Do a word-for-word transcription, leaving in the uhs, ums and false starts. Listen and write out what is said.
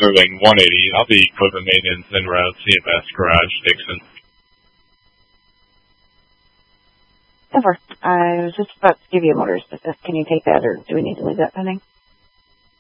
Sterling one eighty. I'll be equipment maintenance en route, C M S Garage, Dixon. Over. I was just about to give you a motor specific. Can you take that, or do we need to leave that pending?